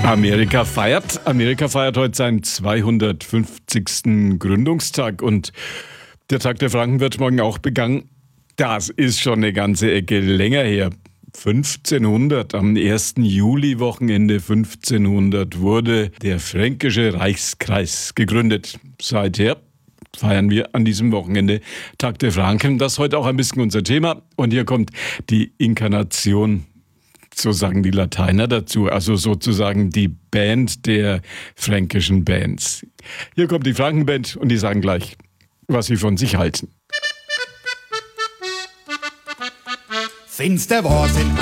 Amerika feiert heute seinen 250. Gründungstag und der Tag der Franken wird morgen auch begangen. Das ist schon eine ganze Ecke länger her. 1500, am 1. Juli-Wochenende 1500 wurde der Fränkische Reichskreis gegründet. Seither feiern wir an diesem Wochenende Tag der Franken. Das ist heute auch ein bisschen unser Thema. Und hier kommt die Inkarnation, so sagen die Lateiner dazu, also sozusagen die Band der fränkischen Bands. Hier kommt die Frankenband und die sagen gleich, was sie von sich halten. Finster war's in